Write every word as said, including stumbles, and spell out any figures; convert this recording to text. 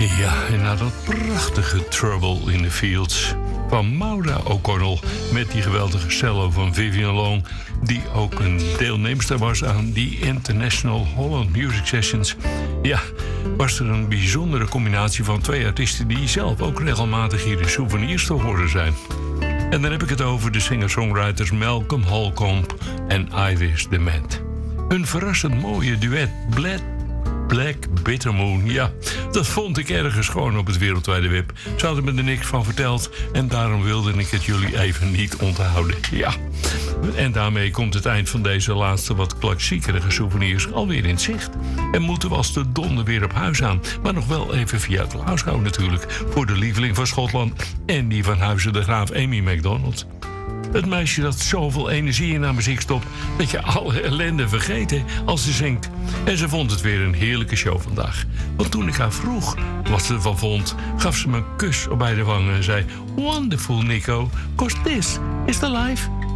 Ja, en na dat prachtige Trouble in the Fields van Maura O'Connell met die geweldige cello van Vivian Long, die ook een deelnemster was aan die International Holland Music Sessions. Ja, was er een bijzondere combinatie van twee artiesten die zelf ook regelmatig hier in Souvenirs te horen zijn. En dan heb ik het over de singer-songwriters Malcolm Holcomb en Iris Dement. Hun verrassend mooie duet Black Black Bitter Moon, ja, dat vond ik ergens gewoon op het wereldwijde web. Ze hadden me er niks van verteld en daarom wilde ik het jullie even niet onthouden. Ja, en daarmee komt het eind van deze laatste wat klassiekerige souvenirs alweer in zicht. En moeten we als de donder weer op huis aan, maar nog wel even via Glasgow natuurlijk, voor de lieveling van Schotland en die van Huizen de Graaf Amy MacDonald. Het meisje dat zoveel energie in haar muziek stopt dat je alle ellende vergeet hè, als ze zingt. En ze vond het weer een heerlijke show vandaag. Want toen ik haar vroeg wat ze ervan vond, gaf ze me een kus op beide wangen en zei: Wonderful, Nico, 'cause this is the life.